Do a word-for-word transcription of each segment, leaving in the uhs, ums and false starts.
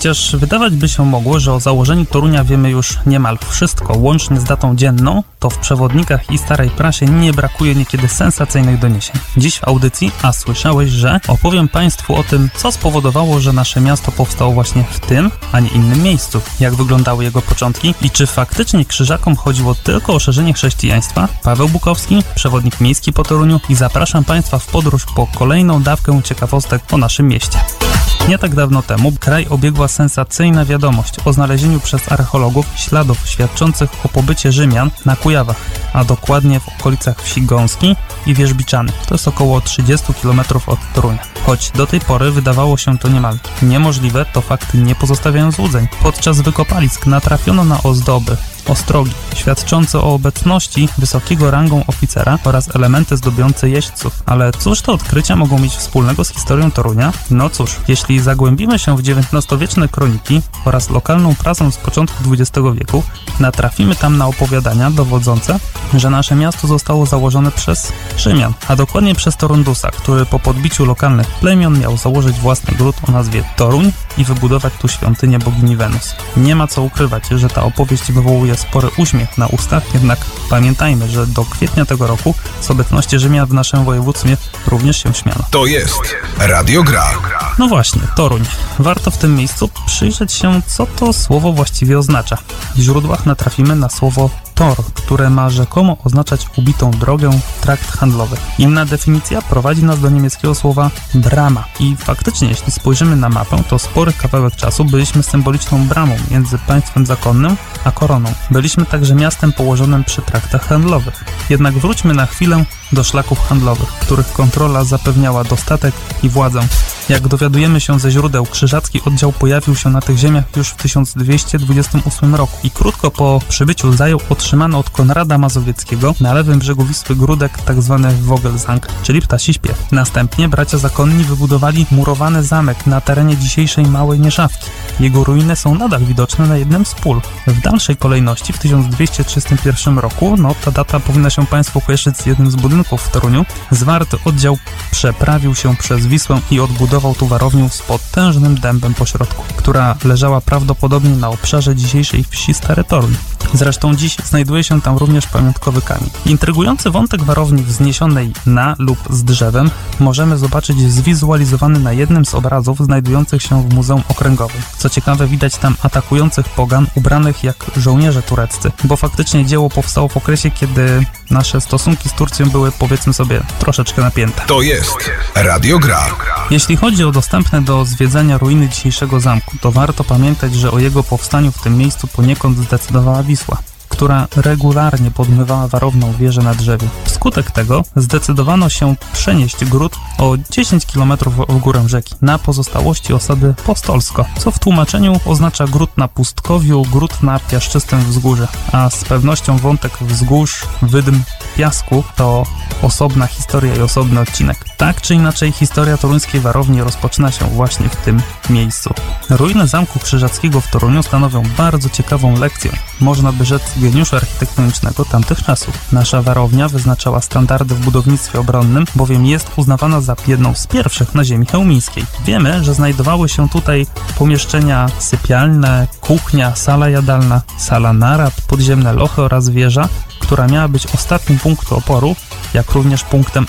Chociaż wydawać by się mogło, że o założeniu Torunia wiemy już niemal wszystko, łącznie z datą dzienną, to w przewodnikach i starej prasie nie brakuje niekiedy sensacyjnych doniesień. Dziś w audycji A słyszałeś, że opowiem Państwu o tym, co spowodowało, że nasze miasto powstało właśnie w tym, a nie innym miejscu, jak wyglądały jego początki i czy faktycznie Krzyżakom chodziło tylko o szerzenie chrześcijaństwa. Paweł Bukowski, przewodnik miejski po Toruniu, i zapraszam Państwa w podróż po kolejną dawkę ciekawostek o naszym mieście. Nie tak dawno temu kraj obiegła sensacyjna wiadomość o znalezieniu przez archeologów śladów świadczących o pobycie Rzymian na Kujawach, a dokładnie w okolicach wsi Gąski i Wierzbiczany. To jest około trzydzieści kilometrów od Torunia. Choć do tej pory wydawało się to niemal niemożliwe, to fakty nie pozostawiają złudzeń. Podczas wykopalisk natrafiono na ozdoby, ostrogi, świadczące o obecności wysokiego rangą oficera oraz elementy zdobiące jeźdźców. Ale cóż te odkrycia mogą mieć wspólnego z historią Torunia? No cóż, jeśli zagłębimy się w dziewiętnastowieczne kroniki oraz lokalną prasę z początku dwudziestego wieku, natrafimy tam na opowiadania dowodzące, że nasze miasto zostało założone przez Rzymian, a dokładnie przez Torundusa, który po podbiciu lokalnych plemion miał założyć własny gród o nazwie Toruń i wybudować tu świątynię bogini Wenus. Nie ma co ukrywać, że ta opowieść wywołuje spory uśmiech na ustach, jednak pamiętajmy, że do kwietnia tego roku z obecności Rzymian w naszym województwie również się śmiano. To jest Radio Gra. No właśnie, Toruń. Warto w tym miejscu przyjrzeć się, co to słowo właściwie oznacza. W źródłach natrafimy na słowo tor, które ma rzekomo oznaczać ubitą drogę, trakt handlowy. Inna definicja prowadzi nas do niemieckiego słowa brama. I faktycznie, jeśli spojrzymy na mapę, to spory kawałek czasu byliśmy symboliczną bramą między państwem zakonnym a koroną. Byliśmy także miastem położonym przy traktach handlowych. Jednak wróćmy na chwilę do szlaków handlowych, których kontrola zapewniała dostatek i władzę. Jak dowiadujemy się ze źródeł, krzyżacki oddział pojawił się na tych ziemiach już w tysiąc dwieście dwudziestym ósmym roku i krótko po przybyciu zajął otrzymany od Konrada Mazowieckiego na lewym brzegu Wisły Gródek tzw. Vogelsang, czyli ptasi śpiew. Następnie bracia zakonni wybudowali murowany zamek na terenie dzisiejszej Małej Nieżawki. Jego ruiny są nadal widoczne na jednym z pól. W dalszej kolejności w tysiąc dwieście trzydziestym pierwszym roku, no ta data powinna się Państwu kojarzyć z jednym z budynków w Toruniu, zwarty oddział przeprawił się przez Wisłę i odbudował tu warownię z potężnym dębem pośrodku, która leżała prawdopodobnie na obszarze dzisiejszej wsi Stary Toruń. Zresztą dziś znajduje się tam również pamiątkowy kamień. Intrygujący wątek warowni wzniesionej na lub z drzewem możemy zobaczyć zwizualizowany na jednym z obrazów znajdujących się w Muzeum Okręgowym. Co ciekawe, widać tam atakujących pogan ubranych jak żołnierze tureccy, bo faktycznie dzieło powstało w okresie, kiedy nasze stosunki z Turcją były, powiedzmy sobie, troszeczkę napięte. To jest Radio Gra. Jeśli chodzi o dostępne do zwiedzania ruiny dzisiejszego zamku, to warto pamiętać, że o jego powstaniu w tym miejscu poniekąd zdecydowała Wisła, która regularnie podmywała warowną wieżę na drzewie. Wskutek tego zdecydowano się przenieść gród o dziesięć kilometrów w górę rzeki, na pozostałości osady Postolsko, co w tłumaczeniu oznacza gród na pustkowiu, gród na piaszczystym wzgórze, a z pewnością wątek wzgórz, wydm, piasku to osobna historia i osobny odcinek. Tak czy inaczej, historia toruńskiej warowni rozpoczyna się właśnie w tym miejscu. Ruiny Zamku Krzyżackiego w Toruniu stanowią bardzo ciekawą lekcję, można by rzec geniuszu architektonicznego tamtych czasów. Nasza warownia wyznaczała standardy w budownictwie obronnym, bowiem jest uznawana za jedną z pierwszych na ziemi chełmińskiej. Wiemy, że znajdowały się tutaj pomieszczenia sypialne, kuchnia, sala jadalna, sala narad, podziemne lochy oraz wieża, która miała być ostatnim punktem oporu, jak również punktem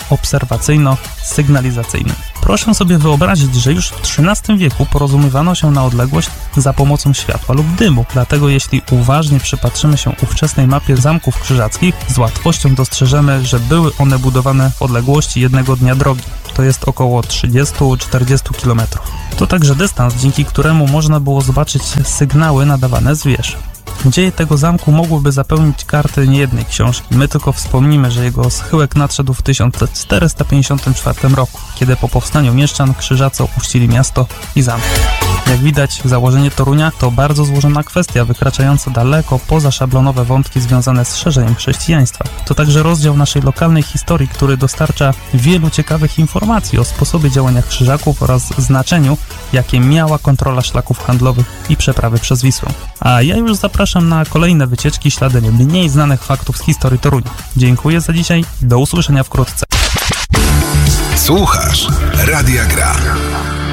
obserwacyjno-sygnalizacyjnym. Proszę sobie wyobrazić, że już w trzynastym wieku porozumiewano się na odległość za pomocą światła lub dymu. Dlatego jeśli uważnie przypatrzymy się ówczesnej mapie zamków krzyżackich, z łatwością dostrzeżemy, że były one budowane w odległości jednego dnia drogi. To jest około trzydzieści do czterdziestu kilometrów. To także dystans, dzięki któremu można było zobaczyć sygnały nadawane z wież. Dzieje tego zamku mogłyby zapełnić karty niejednej książki. My tylko wspomnimy, że jego schyłek nadszedł w tysiąc czterysta pięćdziesiątym czwartym roku, kiedy po powstaniu mieszczan Krzyżacy opuścili miasto i zamek. Jak widać, założenie Torunia to bardzo złożona kwestia, wykraczająca daleko poza szablonowe wątki związane z szerzeniem chrześcijaństwa. To także rozdział naszej lokalnej historii, który dostarcza wielu ciekawych informacji o sposobie działania Krzyżaków oraz znaczeniu, jakie miała kontrola szlaków handlowych i przeprawy przez Wisłę. A ja już zapraszam na kolejne wycieczki śladem mniej znanych faktów z historii Torunia. Dziękuję za dzisiaj, do usłyszenia wkrótce. Słuchasz Radia Gra.